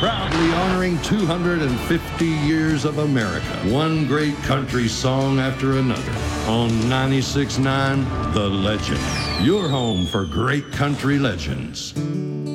Proudly honoring 250 years of America. One great country song after another. On 96.9, The Legend. Your home for great country legends.